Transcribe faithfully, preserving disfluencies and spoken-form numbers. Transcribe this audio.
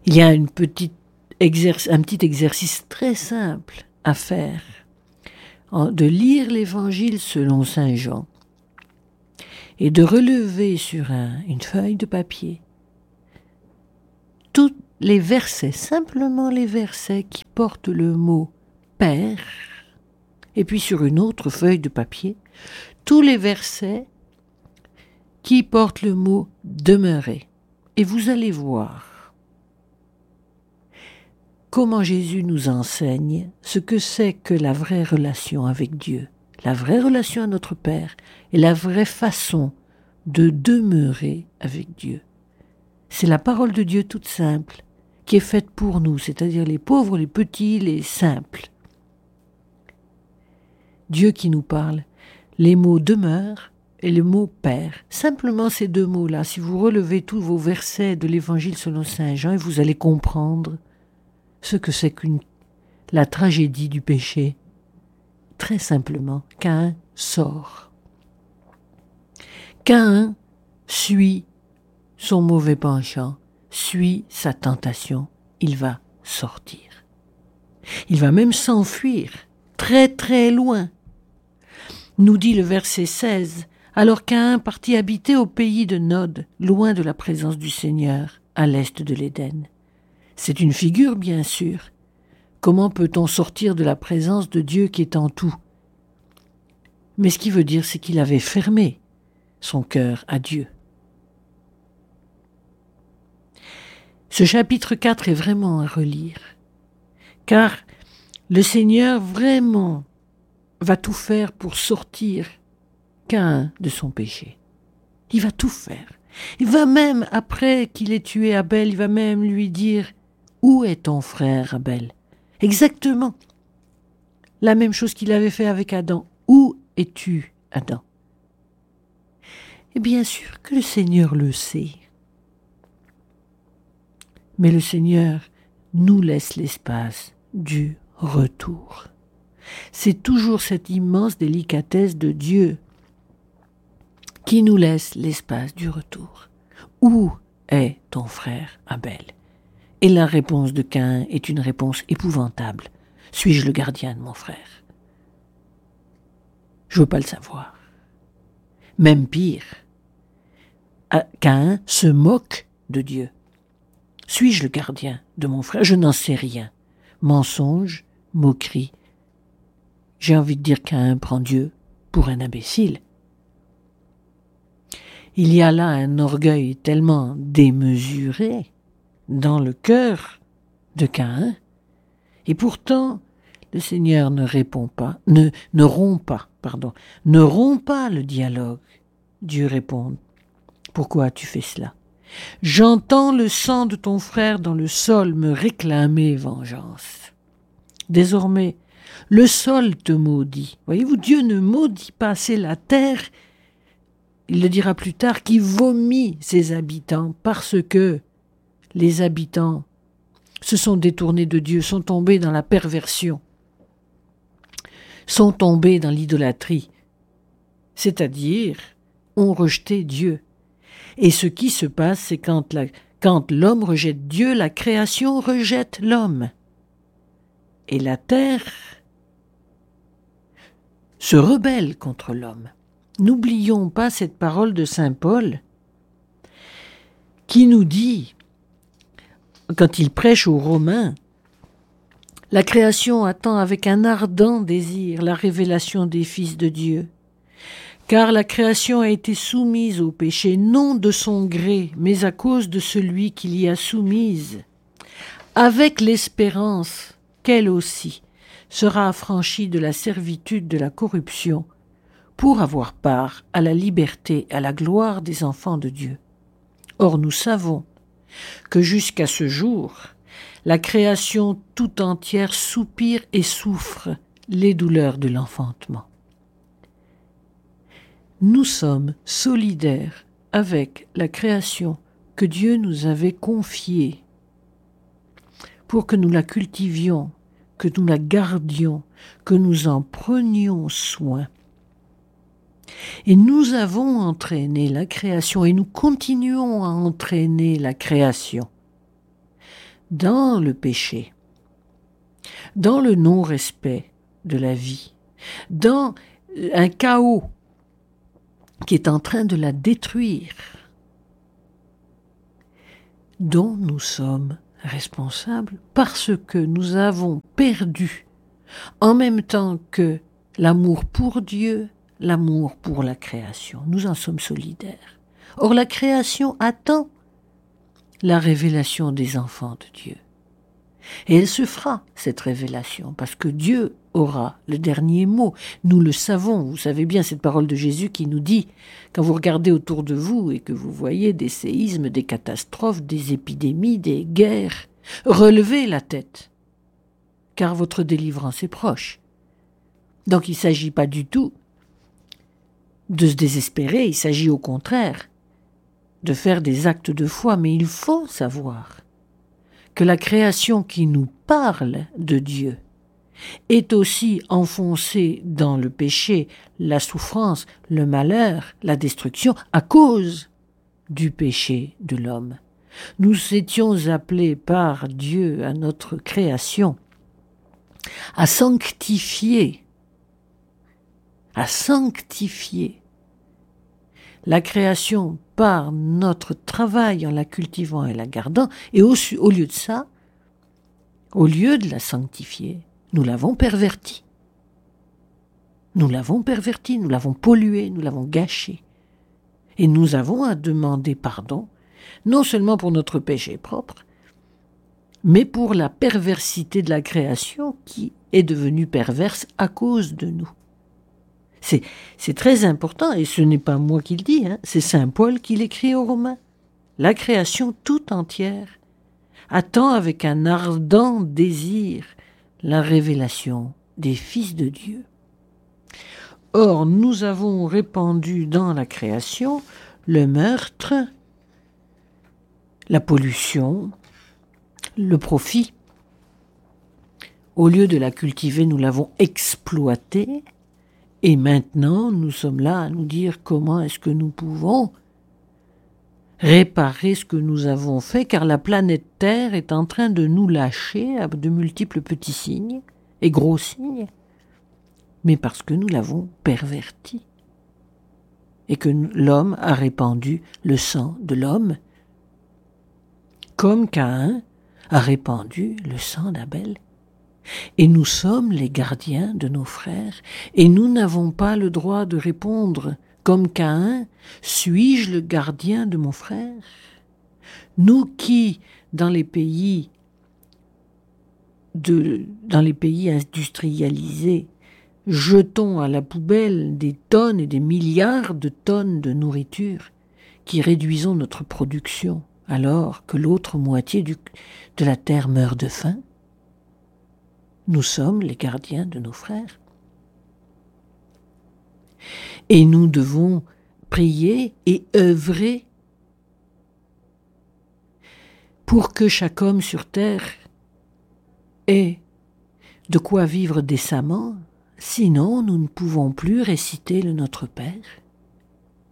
Il y a une petite exerc- un petit exercice très simple à faire, de lire l'Évangile selon saint Jean et de relever sur un, une feuille de papier tous les versets, simplement les versets qui portent le mot « Père », et puis sur une autre feuille de papier, tous les versets qui portent le mot « demeurer ». Et vous allez voir comment Jésus nous enseigne ce que c'est que la vraie relation avec Dieu, la vraie relation à notre Père et la vraie façon de demeurer avec Dieu. C'est la parole de Dieu toute simple qui est faite pour nous, c'est-à-dire les pauvres, les petits, les simples. Dieu qui nous parle, les mots demeure et le mot Père. Simplement ces deux mots-là, si vous relevez tous vos versets de l'Évangile selon saint Jean, vous allez comprendre ce que c'est qu'une la tragédie du péché. Très simplement, Caïn sort. Caïn suit son mauvais penchant, suit sa tentation, il va sortir. Il va même s'enfuir, très très loin. Nous dit le verset seize, alors Caïn partit habiter au pays de Nod, loin de la présence du Seigneur, à l'est de l'Éden. C'est une figure, bien sûr. Comment peut-on sortir de la présence de Dieu qui est en tout ? Mais ce qui veut dire, c'est qu'il avait fermé son cœur à Dieu. Ce chapitre quatre est vraiment à relire, car le Seigneur vraiment va tout faire pour sortir Caïn de son péché. Il va tout faire. Il va même, après qu'il ait tué Abel, il va même lui dire « Où est ton frère Abel ?» Exactement la même chose qu'il avait fait avec Adam. « Où es-tu, Adam ?» Et bien sûr que le Seigneur le sait. Mais le Seigneur nous laisse l'espace du retour. C'est toujours cette immense délicatesse de Dieu qui nous laisse l'espace du retour. Où est ton frère Abel ? Et la réponse de Caïn est une réponse épouvantable. Suis-je le gardien de mon frère ? Je ne veux pas le savoir. Même pire, Caïn se moque de Dieu. Suis-je le gardien de mon frère ? Je n'en sais rien. Mensonge, moquerie. J'ai envie de dire Caïn prend Dieu pour un imbécile. Il y a là un orgueil tellement démesuré dans le cœur de Caïn, et pourtant le Seigneur ne répond pas, ne, ne rompt pas, pardon, ne rompt pas le dialogue. Dieu répond, pourquoi as-tu fait cela ? J'entends le sang de ton frère dans le sol me réclamer vengeance. Désormais, le sol te maudit. Voyez-vous, Dieu ne maudit pas, c'est la terre, il le dira plus tard, qui vomit ses habitants parce que les habitants se sont détournés de Dieu, sont tombés dans la perversion, sont tombés dans l'idolâtrie, c'est-à-dire ont rejeté Dieu. Et ce qui se passe, c'est quand, la, quand l'homme rejette Dieu, la création rejette l'homme. Et la terre se rebelle contre l'homme. N'oublions pas cette parole de saint Paul qui nous dit, quand il prêche aux Romains, la création attend avec un ardent désir la révélation des fils de Dieu. Car la création a été soumise au péché, non de son gré, mais à cause de celui qui l'y a soumise, avec l'espérance qu'elle aussi sera affranchie de la servitude de la corruption, pour avoir part à la liberté, à la gloire des enfants de Dieu. Or nous savons que jusqu'à ce jour, la création tout entière soupire et souffre les douleurs de l'enfantement. Nous sommes solidaires avec la création que Dieu nous avait confiée pour que nous la cultivions, que nous la gardions, que nous en prenions soin. Et nous avons entraîné la création et nous continuons à entraîner la création dans le péché, dans le non-respect de la vie, dans un chaos qui est en train de la détruire, dont nous sommes responsables parce que nous avons perdu en même temps que l'amour pour Dieu, l'amour pour la création. Nous en sommes solidaires. Or, la création attend la révélation des enfants de Dieu. Et elle se fera, cette révélation, parce que Dieu aura le dernier mot. Nous le savons. Vous savez bien cette parole de Jésus qui nous dit, quand vous regardez autour de vous et que vous voyez des séismes, des catastrophes, des épidémies, des guerres, relevez la tête, car votre délivrance est proche. Donc il ne s'agit pas du tout de se désespérer, il s'agit au contraire de faire des actes de foi, mais il faut savoir que la création qui nous parle de Dieu est aussi enfoncée dans le péché, la souffrance, le malheur, la destruction, à cause du péché de l'homme. Nous étions appelés par Dieu à notre création à sanctifier, à sanctifier la création par notre travail en la cultivant et la gardant, et au, au lieu de ça, au lieu de la sanctifier, nous l'avons pervertie. Nous l'avons pervertie, nous l'avons polluée, nous l'avons gâchée. Et nous avons à demander pardon, non seulement pour notre péché propre, mais pour la perversité de la création qui est devenue perverse à cause de nous. C'est, c'est très important, et ce n'est pas moi qui le dis, hein, c'est saint Paul qui l'écrit aux Romains. La création tout entière attend avec un ardent désir la révélation des fils de Dieu. Or, nous avons répandu dans la création le meurtre, la pollution, le profit. Au lieu de la cultiver, nous l'avons exploitée. Et maintenant, nous sommes là à nous dire comment est-ce que nous pouvons réparer ce que nous avons fait, car la planète Terre est en train de nous lâcher à de multiples petits signes et gros signes, mais parce que nous l'avons pervertie et que l'homme a répandu le sang de l'homme, comme Caïn a répandu le sang d'Abel. Et nous sommes les gardiens de nos frères, et nous n'avons pas le droit de répondre comme Caïn, suis-je le gardien de mon frère? Nous qui, dans les pays, de, dans les pays industrialisés, jetons à la poubelle des tonnes et des milliards de tonnes de nourriture, qui réduisons notre production, alors que l'autre moitié du, de la terre meurt de faim, nous sommes les gardiens de nos frères. Et nous devons prier et œuvrer pour que chaque homme sur terre ait de quoi vivre décemment, sinon nous ne pouvons plus réciter le Notre Père.